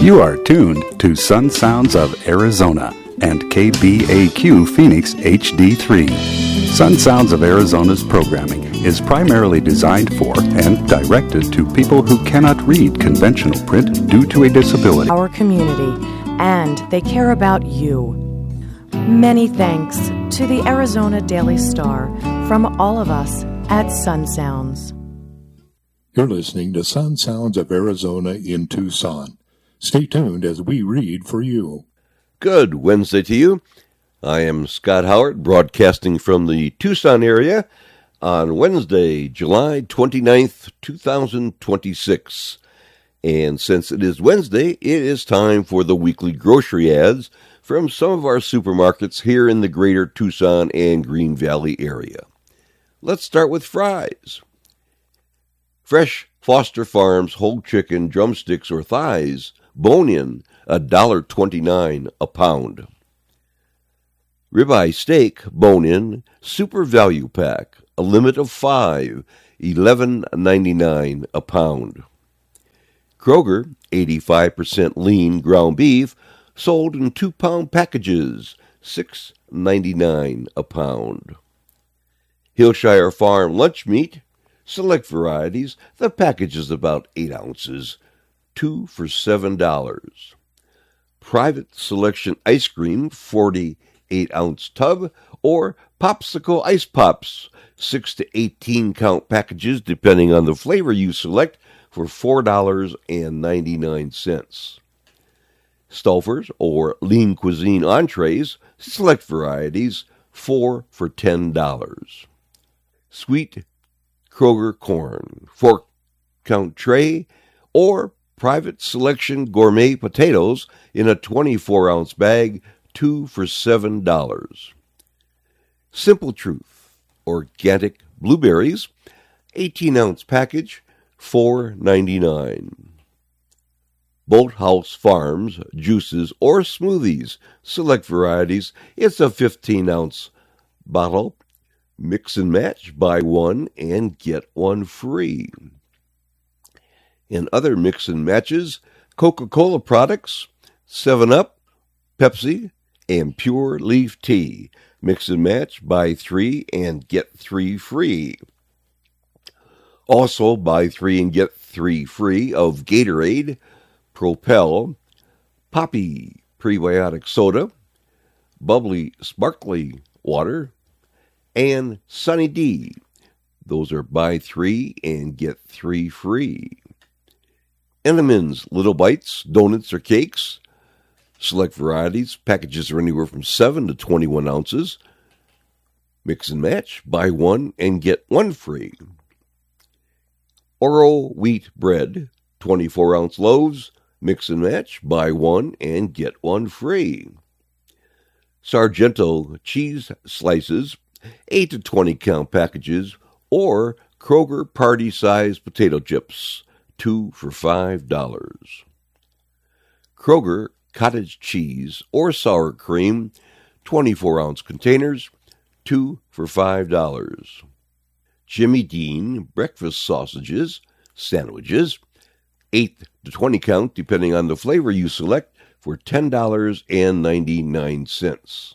You are tuned to Sun Sounds of Arizona and KBAQ Phoenix HD3. Sun Sounds of Arizona's programming is primarily designed for and directed to people who cannot read conventional print due to a disability. Our community, and they care about you. Many thanks to the Arizona Daily Star from all of us at Sun Sounds. You're listening to Sun Sounds of Arizona in Tucson. Stay tuned as we read for you. Good Wednesday to you. I am Scott Howard, broadcasting from the Tucson area on Wednesday, July 29th, 2026. And since it is Wednesday, it is time for the weekly grocery ads from some of our supermarkets here in the greater Tucson and Green Valley area. Let's start with fries. Fresh Foster Farms whole chicken drumsticks or thighs, bone-in, $1.29 a pound. Ribeye steak, bone-in, super value pack, a limit of 5, $11.99 a pound. Kroger, 85% lean ground beef, sold in 2-pound packages, $6.99 a pound. Hillshire Farm lunch meat, select varieties, the package is about 8 ounces, 2 for $7. Private Selection ice cream, 48-ounce tub, or Popsicle Ice Pops, 6 to 18 count packages, depending on the flavor you select, for $4.99. Stouffer's or Lean Cuisine entrees, select varieties, 4 for $10. Sweet Kroger corn, 4-count tray, or Private Selection gourmet potatoes in a 24-ounce bag, 2 for $7. Simple Truth organic blueberries, 18-ounce package, $4.99. Bolthouse Farms juices or smoothies, select varieties. It's a 15-ounce bottle. Mix and match, buy one and get one free. In other mix and matches, Coca-Cola products, 7-Up, Pepsi, and Pure Leaf Tea. Mix and match, buy 3 and get 3 free. Also, buy 3 and get 3 free of Gatorade, Propel, Poppy Prebiotic Soda, Bubbly Sparkly Water, and Sunny D. Those are buy 3 and get 3 free. Entenmann's Little Bites, donuts or cakes, select varieties. Packages are anywhere from 7 to 21 ounces. Mix and match, buy 1 and get 1 free. Oro wheat bread, 24-ounce loaves. Mix and match, buy 1 and get 1 free. Sargento cheese slices, 8 to 20 count packages, or Kroger party-size potato chips, 2 for $5. Kroger cottage cheese or sour cream, 24-ounce containers, 2 for $5. Jimmy Dean breakfast sausages, sandwiches, 8 to 20 count, depending on the flavor you select, for $10.99.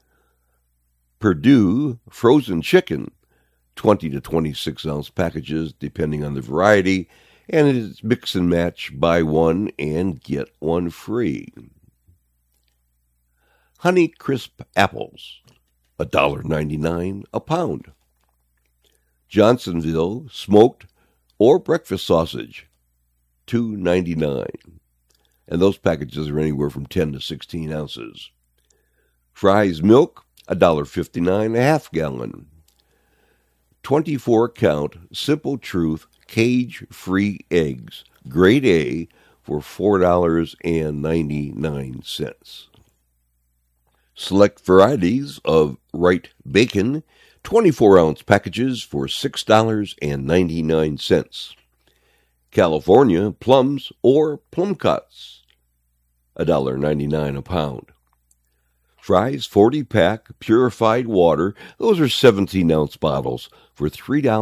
Perdue frozen chicken, 20 to 26-ounce packages, depending on the variety, and it is mix and match, buy 1 and get 1 free. Honey Crisp apples, $1.99 a pound. Johnsonville smoked or breakfast sausage, $2.99. And those packages are anywhere from 10 to 16 ounces. Fry's milk, $1.59 a half gallon. 24-count Simple Truth cage-free eggs, grade A, for $4.99. Select varieties of Wright bacon, 24-ounce packages for $6.99. California plums or plum cuts, $1.99 a pound. Fry's 40-pack purified water, those are 17-ounce bottles for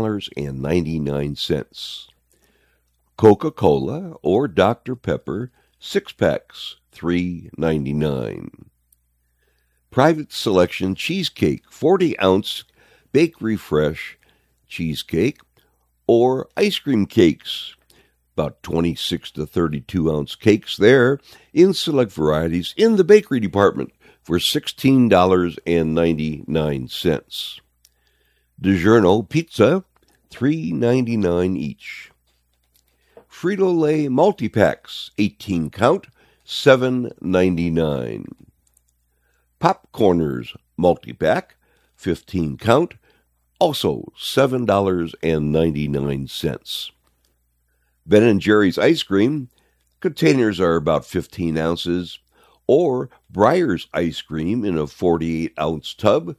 $3.99. Coca-Cola or Dr. Pepper, 6 packs, $3.99. Private Selection Cheesecake, 40-ounce Bakery Fresh cheesecake, or ice cream cakes, about 26 to 32-ounce cakes there in select varieties in the bakery department for $16.99. DiGiorno Pizza, $3.99 each. Frito-Lay multi-packs, 18 count, $7.99. Popcorners multi-pack, 15 count, also $7.99. Ben & Jerry's ice cream, containers are about 15 ounces, or Breyer's ice cream in a 48-ounce tub,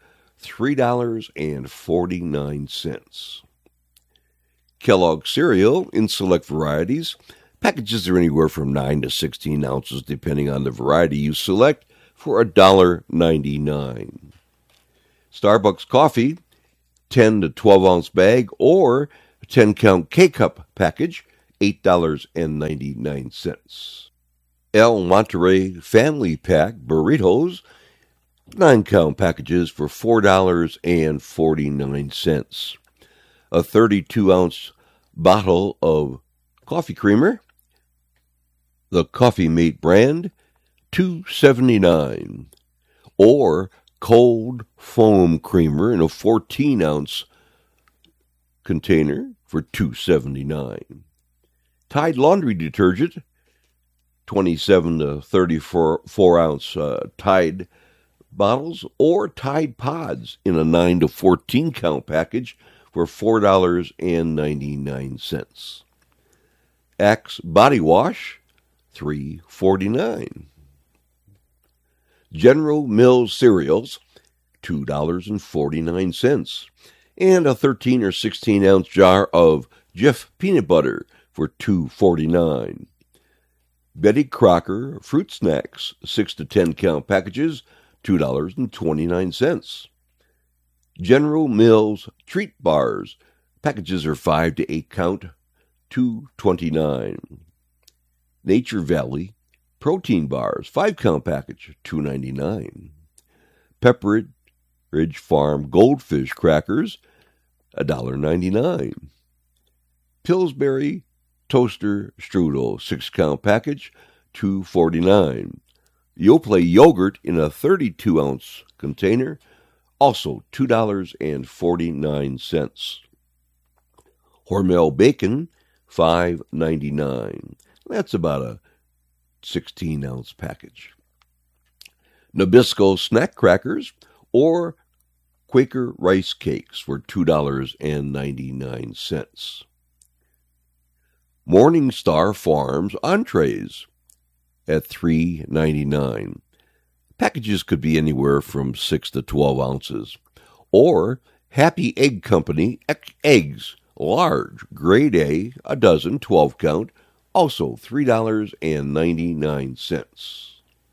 $3.49. Kellogg cereal in select varieties. Packages are anywhere from 9 to 16 ounces depending on the variety you select for $1.99. Starbucks coffee, 10 to 12-ounce bag or 10-count K-Cup package, $8.99. El Monterey Family Pack burritos, 9-count packages for $4.49. A 32-ounce bottle of coffee creamer, the Coffee Mate brand, $2.79. Or cold foam creamer in a 14-ounce container for $2.79. Tide laundry detergent, 27 to 34-ounce Tide bottles, or Tide Pods in a 9 to 14-count package for $4.99. Axe body wash, $3.49. General Mills cereals, $2.49. And a 13 or 16-ounce jar of Jif peanut butter for $2.49. Betty Crocker fruit snacks, 6 to 10-count packages, $2.29. General Mills treat bars, packages are 5 to 8 count, $2.29. Nature Valley protein bars, 5-count package, $2.99. Pepperidge Farm goldfish crackers, $1.99. Pillsbury toaster strudel, 6-count package, $2.49. Yoplait yogurt in a 32-ounce container, also $2.49. Hormel bacon, $5.99. That's about a 16-ounce package. Nabisco snack crackers or Quaker rice cakes for $2.99. Morningstar Farms entrees at $3.99. Packages could be anywhere from 6 to 12 ounces. Or Happy Egg Company eggs, large, grade A, a dozen, 12-count, also $3.99.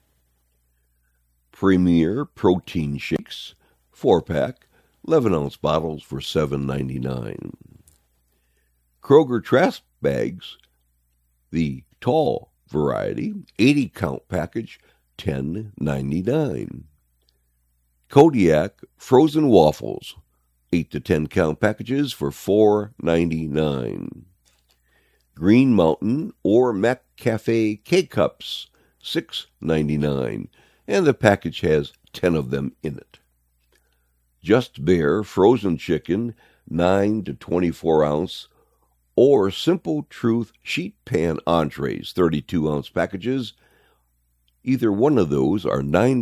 Premier Protein Shakes, 4-pack, 11-ounce bottles for $7.99. Kroger Trash Bags, the tall variety, 80-count package, $10.99. Kodiak Frozen Waffles, 8 to 10-count packages for $4.99. Green Mountain or McCafe K-Cups, $6.99, and the package has 10 of them in it. Just Bear Frozen Chicken, 9 to 24-ounce, or Simple Truth Sheet Pan Entrees, 32-ounce packages. Either one of those are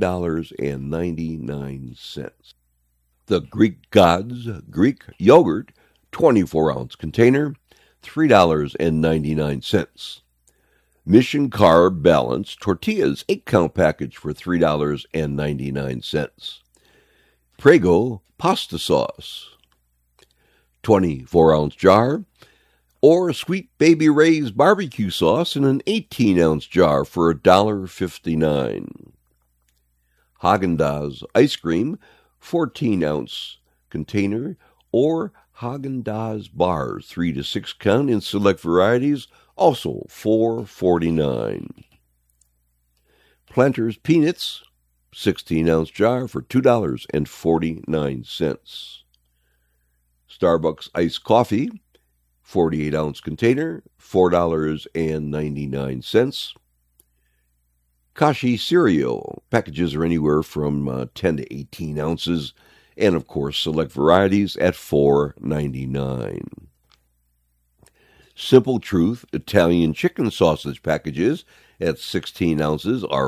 $9.99. The Greek Gods Greek Yogurt, 24-ounce container, $3.99. Mission Carb Balance Tortillas, 8-count package for $3.99. Prego Pasta Sauce, 24-ounce jar, or Sweet Baby Ray's barbecue sauce in an 18-ounce jar for $1.59. Haagen-Dazs ice cream, 14-ounce container, or Haagen-Dazs bars, 3 to 6 count in select varieties, also $4.49. Planters Peanuts, 16-ounce jar for $2.49. Starbucks iced coffee, 48-ounce container, $4.99. Kashi cereal, packages are anywhere from 10 to 18 ounces, and of course select varieties at $4.99. Simple Truth Italian chicken sausage packages at 16 ounces are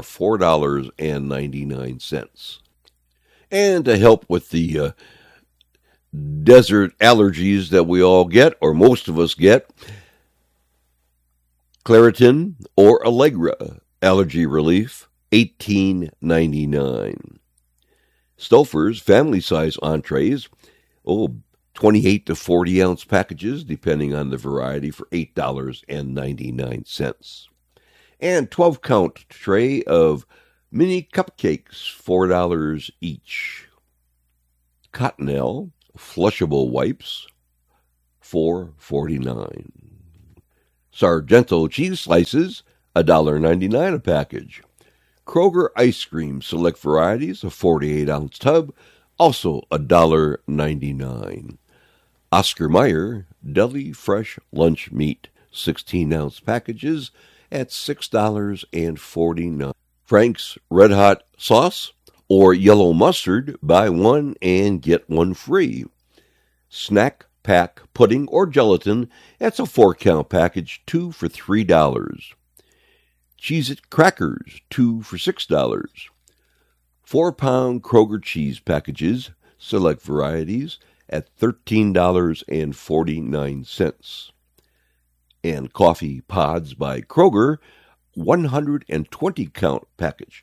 $4.99. And to help with the desert allergies that we all get, or most of us get, Claritin or Allegra Allergy Relief, $18.99. Stouffer's family-size entrees, 28 to 40-ounce packages, depending on the variety, for $8.99. And 12-count tray of mini cupcakes, $4 each. Cottonelle flushable wipes, $4.49. Sargento cheese slices, $1.99 a package. Kroger ice cream, select varieties, a 48-ounce tub, also $1.99. Oscar Mayer deli fresh lunch meat, 16-ounce packages at $6.49. Frank's Red Hot sauce or yellow mustard, buy one and get one free. Snack pack pudding or gelatin, that's a 4-count package, 2 for $3. Cheez-It crackers, 2 for $6. 4-pound Kroger cheese packages, select varieties, at $13.49. And coffee pods by Kroger, 120-count package,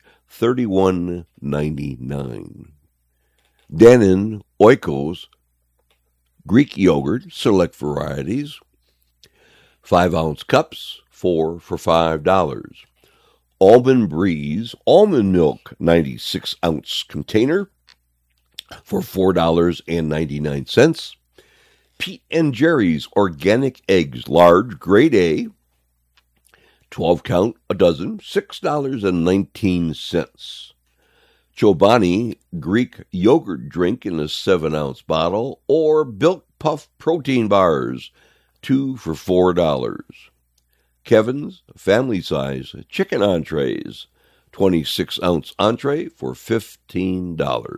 $31.99. Dannon Oikos Greek yogurt, select varieties, 5-ounce cups, 4 for $5. Almond Breeze almond milk, 96-ounce container, for $4.99. Pete and Jerry's organic eggs, large, grade A, 12-count a dozen, $6.19. Chobani Greek yogurt drink in a 7-ounce bottle, or Built Puff protein bars, 2 for $4. Kevin's family-size chicken entrees, 26-ounce entree for $15.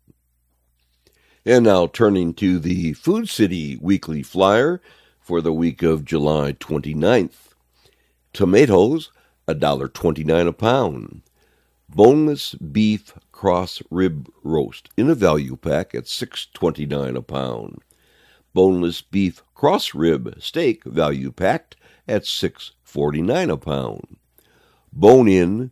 And now turning to the Food City Weekly Flyer for the week of July 29th. Tomatoes, $1.29 a pound. Boneless beef cross rib roast in a value pack at $6.29 a pound. Boneless beef cross rib steak value packed at $6.49 a pound. Bone-in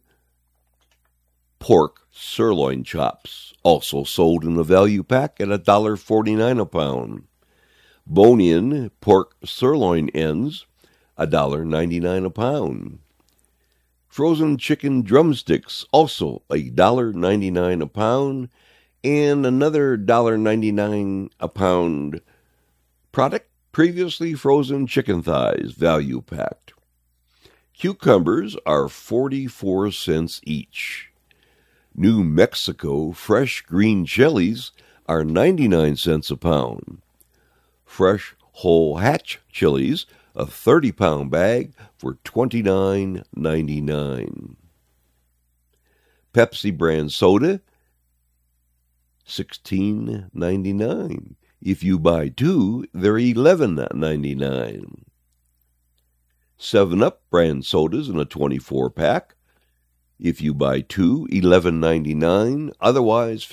pork sirloin chops, also sold in the value pack at $1.49 a pound. Bone-in pork sirloin ends, $1.99 a pound. Frozen chicken drumsticks, also $1.99 a pound, and another $1.99 a pound product, previously frozen chicken thighs, value packed. Cucumbers are 44 cents each. New Mexico fresh green chilies are 99 cents a pound. Fresh whole hatch chilies, a 30-pound bag, for $29.99. Pepsi brand soda, $16.99. If you buy 2, they're $11.99. 7-Up brand sodas in a 24-pack. If you buy 2, $11.99. Otherwise,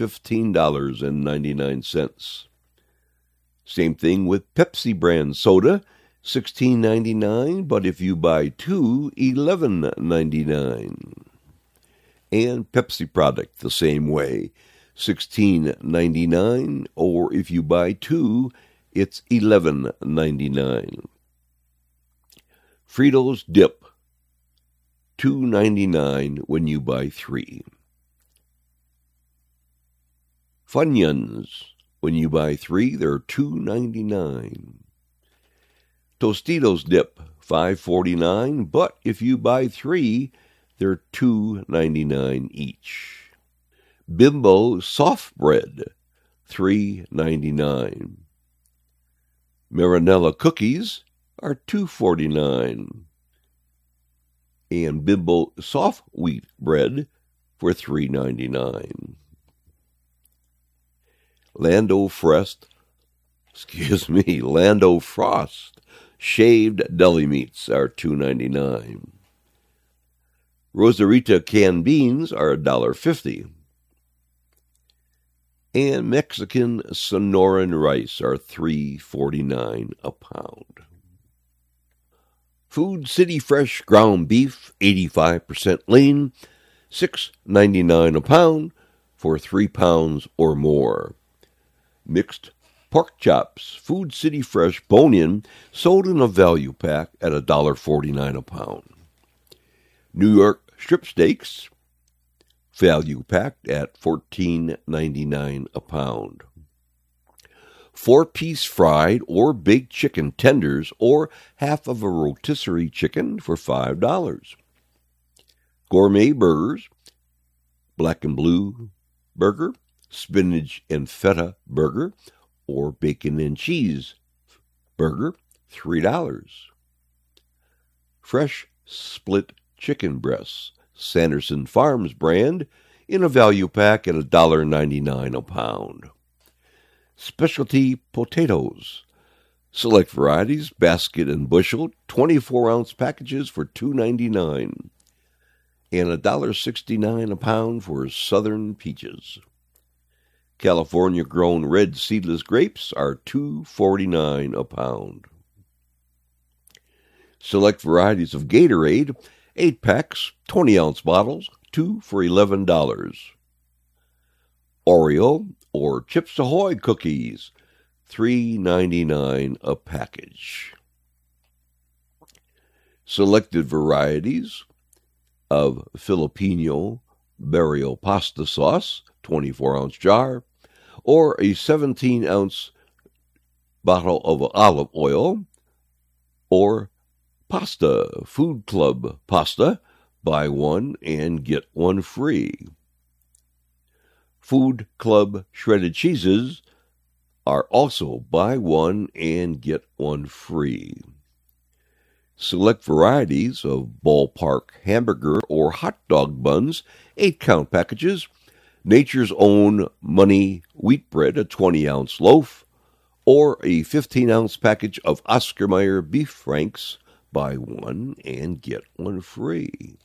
$15.99. Same thing with Pepsi brand soda, $16.99, but if you buy 2, $11.99. And Pepsi product the same way, $16.99, or if you buy 2, it's $11.99. Fritos dip, $2.99 when you buy 3. Funyuns, when you buy 3, they're $2.99. Tostitos dip, $5.49, but if you buy 3, They're $2.99 each. Bimbo soft bread, $3.99. Marinella cookies are $2.49. And Bimbo soft wheat bread for $3.99. Lando Frost shaved deli meats are $2.99. Rosarita canned beans are $1.50. And Mexican Sonoran rice are $3.49 a pound. Food City Fresh ground beef, 85% lean, $6.99 a pound for 3 pounds or more. Mixed pork chops, Food City Fresh bone-in, sold in a value pack at $1.49 a pound. New York strip steaks, value packed at $14.99 a pound. 4-piece fried or baked chicken tenders or half of a rotisserie chicken for $5. Gourmet burgers, black and blue burger, spinach and feta burger, or bacon and cheese burger, $3. Fresh split chicken breasts, Sanderson Farms brand, in a value pack at $1.99 a pound. Specialty potatoes, select varieties, basket and bushel, 24-ounce packages for $2.99, and $1.69 a pound for southern peaches. California-grown red seedless grapes are $2.49 a pound. Select varieties of Gatorade, 8 packs, 20-ounce bottles, 2 for $11. Oreo or Chips Ahoy cookies, $3.99 a package. Selected varieties of Filipino Barrio pasta sauce, 24-ounce jar, or a 17-ounce bottle of olive oil, or pasta, Food Club pasta, buy one and get one free. Food Club shredded cheeses are also buy one and get one free. Select varieties of ballpark hamburger or hot dog buns, 8-count packages, Nature's Own Money wheat bread, a 20-ounce loaf, or a 15-ounce package of Oscar Mayer beef franks, buy one and get one free.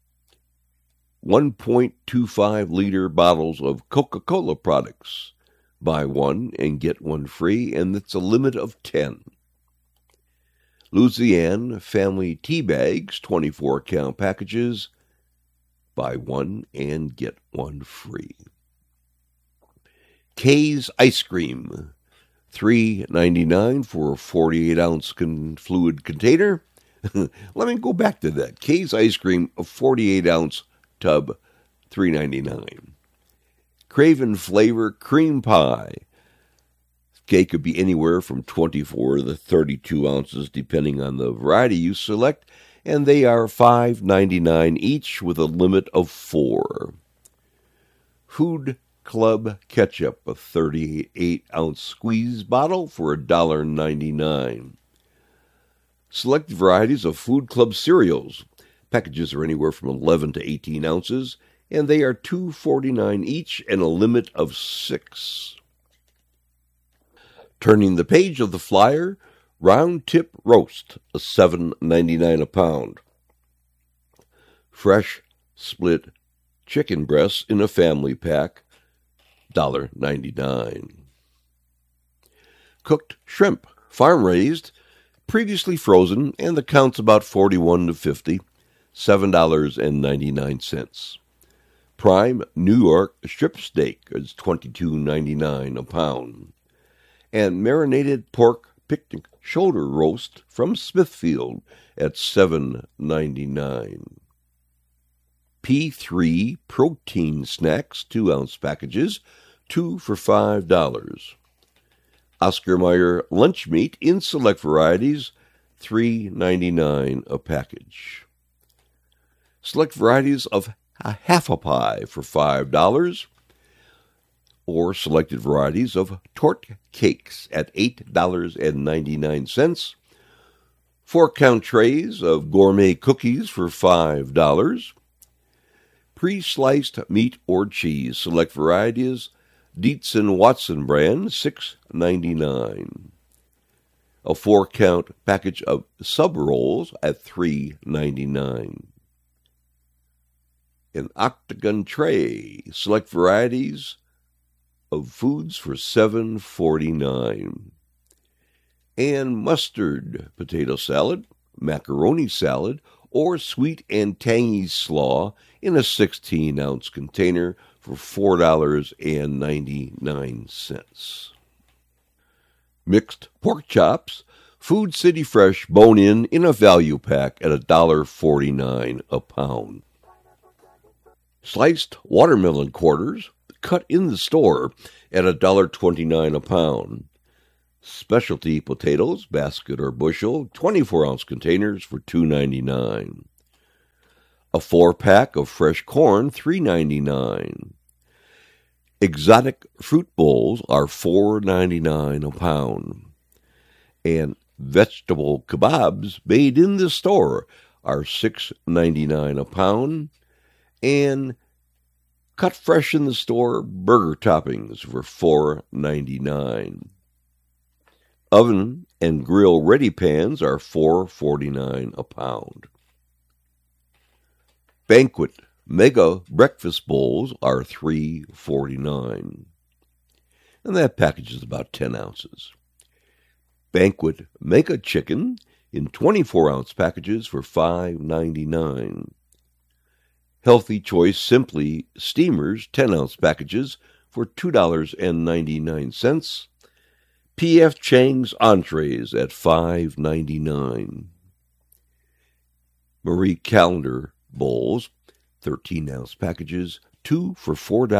1.25-liter bottles of Coca-Cola products, buy one and get one free, and it's a limit of 10. Louisiana family tea bags, 24-count packages, buy one and get one free. Kay's ice cream, $3.99 for a 48-ounce fluid container. Let me go back to that. Kay's ice cream, a 48-ounce tub, $3.99. Craven flavor cream pie. Cake could be anywhere from 24 to 32 ounces, depending on the variety you select, and they are $5.99 each with a limit of 4. Food Club ketchup, a 38-ounce squeeze bottle for $1.99. Select varieties of Food Club cereals. Packages are anywhere from 11 to 18 ounces, and they are $2.49 each and a limit of 6. Turning the page of the flyer, round tip roast, a $7.99 a pound. Fresh split chicken breasts in a family pack, $1.99. Cooked shrimp, farm-raised, previously frozen, and the count's about 41 to 50, $7.99. Prime New York strip steak is $22.99 a pound. And marinated pork picnic shoulder roast from Smithfield at $7.99. P3 protein snacks, 2-ounce packages, 2 for $5. Oscar Mayer lunch meat in select varieties, $3.99 a package. Select varieties of a half a pie for $5, or selected varieties of torte cakes at $8.99. 4-count trays of gourmet cookies for $5. Pre-sliced meat or cheese, select varieties, Dietz & Watson brand, $6.99. A 4-count package of sub rolls at $3.99. An octagon tray, select varieties of foods for $7.49. And mustard potato salad, macaroni salad, or sweet and tangy slaw in a 16-ounce container for $4.99. Mixed pork chops, Food City Fresh bone-in a value pack at $1.49 a pound. Sliced watermelon quarters, cut in the store at $1.29 a pound. Specialty potatoes, basket or bushel, 24-ounce containers for $2.99. A 4-pack of fresh corn, $3.99. Exotic fruit bowls are $4.99 a pound. And vegetable kebabs made in the store are $6.99 a pound. And cut fresh in the store burger toppings for $4.99. Oven and grill ready pans are $4.49 a pound. Banquet mega breakfast bowls are $3.49. And that package is about 10 ounces. Banquet mega chicken in 24-ounce packages for $5.99. Healthy Choice Simply Steamers 10-ounce packages for $2.99. P.F. Chang's entrees at $5.99. Marie Callender bowls, 13-ounce packages, 2 for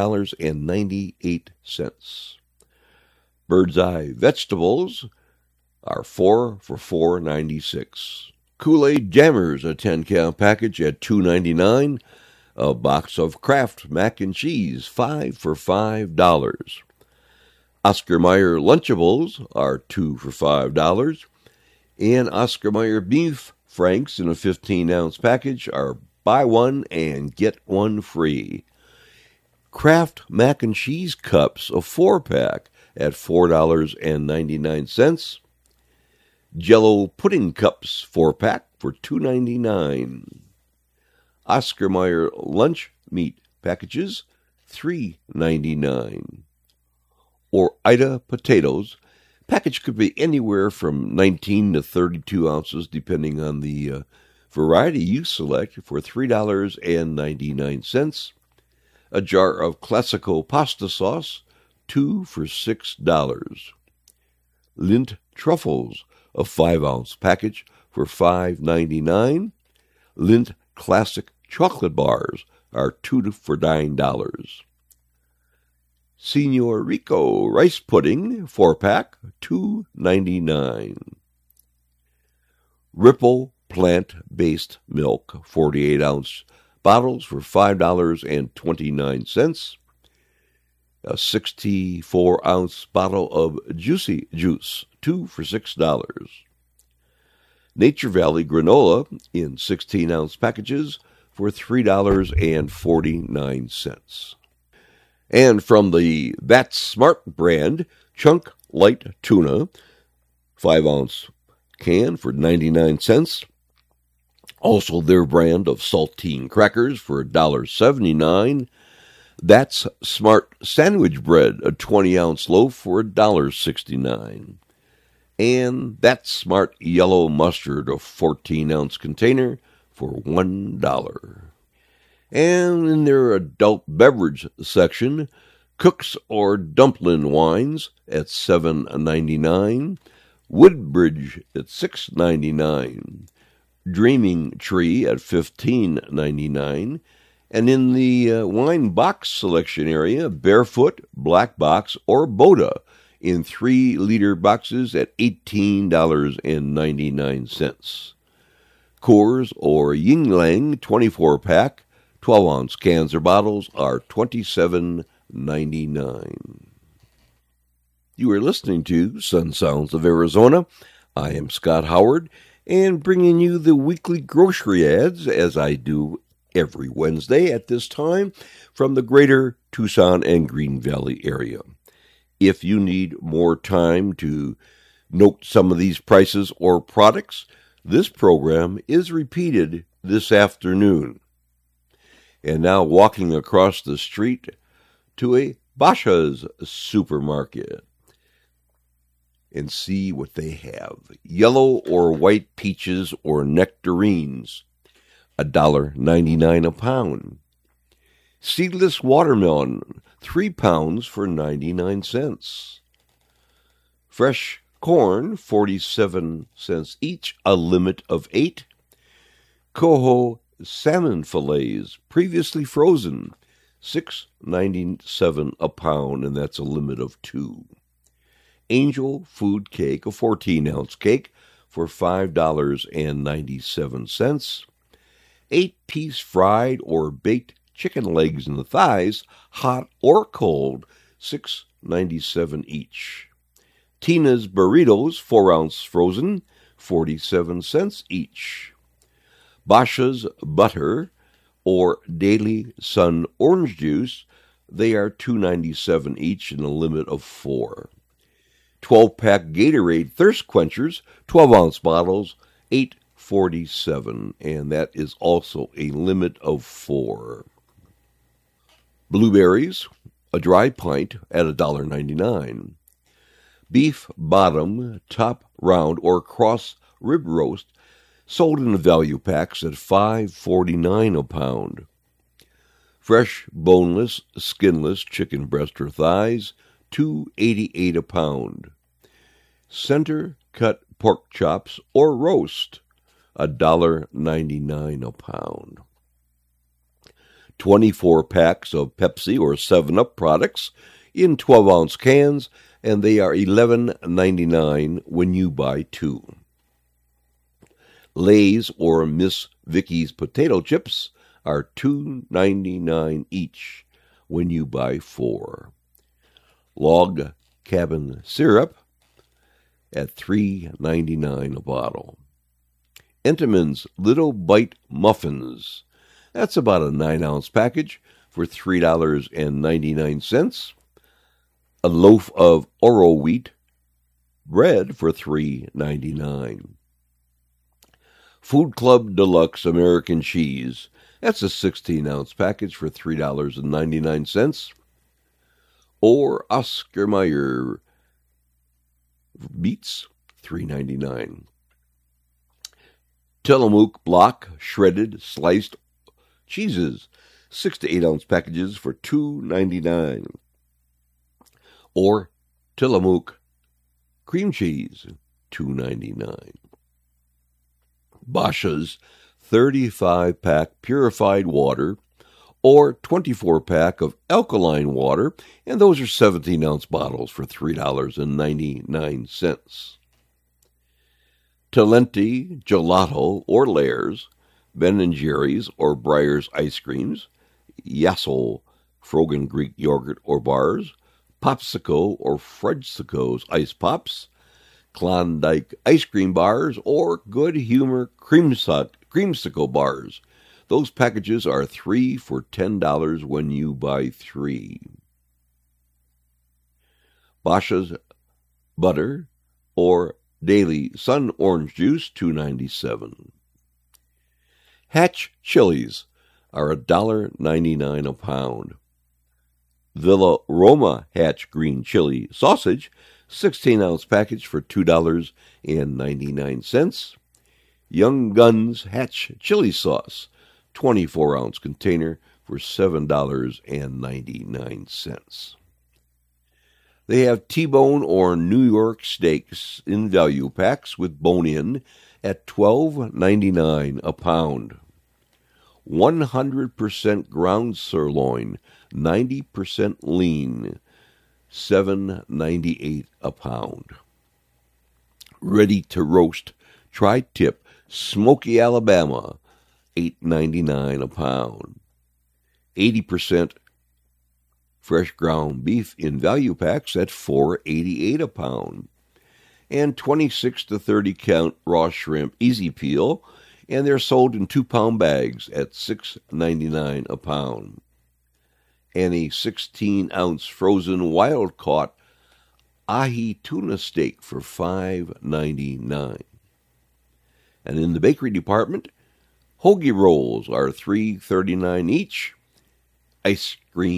$4.98. Bird's Eye vegetables are 4 for $4.96. Kool-Aid Jammers, a 10-count package at $2.99. A box of Kraft mac and cheese, 5 for $5. Oscar Mayer Lunchables are 2 for $5. And Oscar Mayer Beef Franks in a 15-ounce package are buy one and get one free. Kraft mac and cheese cups, a 4-pack at $4.99. Jell-O pudding cups, 4-pack for $2.99. Oscar Mayer lunch meat packages, $3.99. Or Ida potatoes. Package could be anywhere from 19 to 32 ounces, depending on the variety you select, for $3.99. A jar of Classico pasta sauce, 2 for $6. Lindt truffles, a 5-ounce package for $5.99. Lindt Classic chocolate bars are 2 for $9. Señor Rico rice pudding, 4-pack, $2.99. Ripple plant-based milk, 48-ounce bottles for $5.29. A 64-ounce bottle of Juicy Juice, 2 for $6. Nature Valley granola in 16-ounce packages for $3.49. And from the That's Smart brand, Chunk Light Tuna, 5-ounce can for 99 cents. Also their brand of saltine crackers for $1.79. That's Smart sandwich bread, a 20-ounce loaf for $1.69. And That's Smart yellow mustard, a 14-ounce container for $1. And in their adult beverage section, Cook's or Dumpling wines at $7.99, Woodbridge at $6.99, Dreaming Tree at $15.99, and in the wine box selection area, Barefoot, Black Box, or Boda in 3-liter boxes at $18.99. Coors or Yuengling 24-pack, 12-ounce cans or bottles are $27.99. You are listening to Sun Sounds of Arizona. I am Scott Howard, and bringing you the weekly grocery ads, as I do every Wednesday at this time, from the greater Tucson and Green Valley area. If you need more time to note some of these prices or products, this program is repeated this afternoon. And now walking across the street to a Basha's supermarket and see what they have. Yellow or white peaches or nectarines, $1.99 a pound. Seedless watermelon, 3 pounds for 99 cents. Fresh corn, 47 cents each, a limit of 8. Coho salmon fillets, previously frozen, $6.97 a pound, and that's a limit of 2. Angel food cake, a 14-ounce cake, for $5.97. 8-piece fried or baked chicken legs and the thighs, hot or cold, $6.97 each. Tina's burritos, 4-ounce frozen, 47 cents each. Basha's butter or Daily Sun orange juice, they are $2.97 each and a limit of 4. 12-pack Gatorade thirst quenchers, 12-ounce bottles, $8.47, and that is also a limit of 4. Blueberries, a dry pint at $1.99. Beef bottom, top round, or cross rib roast, sold in value packs at $5.49 a pound. Fresh, boneless, skinless chicken breast or thighs, $2.88 a pound. Center cut pork chops or roast, $1.99 a pound. 24 packs of Pepsi or 7-Up products in 12-ounce cans, and they are $11.99 when you buy 2. Lay's or Miss Vicky's potato chips are $2.99 each when you buy 4. Log cabin syrup at $3.99 a bottle. Entenmann's Little Bite Muffins, that's about a 9-ounce package for $3.99. A loaf of Oro wheat bread for $3.99. Food Club Deluxe American Cheese, that's a 16-ounce package for $3.99. Or Oscar Mayer beets, $3.99. Tillamook block shredded sliced cheeses, 6 to 8-ounce packages for $2.99. Or Tillamook cream cheese, $2.99. Basha's 35-pack purified water or 24-pack of alkaline water, and those are 17-ounce bottles for $3.99. Talenti Gelato or Layers, Ben & Jerry's or Breyers ice creams, Yassel Frogen Greek yogurt or bars, Popsicle or Fudgsico's ice pops, Klondike ice cream bars, or Good Humor creamsicle bars. Those packages are 3 for $10 when you buy 3. Basha's butter or Daily Sun orange juice, $2.97. Hatch chilies are $1.99 a pound. Villa Roma Hatch green chili sausage, 16-ounce package for $2.99. Young Guns Hatch chili sauce, 24-ounce container for $7.99. They have T-bone or New York steaks in value packs with bone-in at $12.99 a pound. 100% ground sirloin, 90% lean, $7.98 a pound. Ready to roast tri-tip Smoky, Alabama, $8.99 a pound. 80% fresh ground beef in value packs at $4.88 a pound. And 26 to 30 count raw shrimp easy peel, and they're sold in 2-pound bags at $6.99 a pound. And a 16-ounce frozen wild-caught ahi tuna steak for $5.99. And in the bakery department, hoagie rolls are $3.39 each. Ice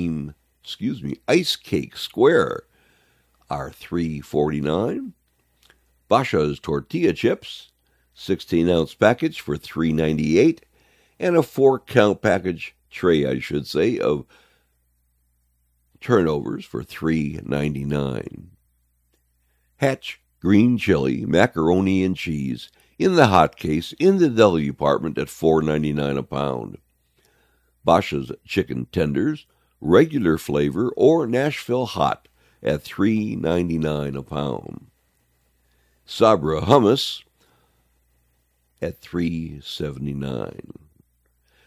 cake square are $3.49. Basha's tortilla chips, 16-ounce package for $3.98, and a 4-count package tray, of turnovers for $3.99. Hatch green chili, macaroni and cheese in the hot case in the deli department at $4.99 a pound. Basha's chicken tenders, regular flavor or Nashville hot at $3.99 a pound. Sabra hummus at $3.79.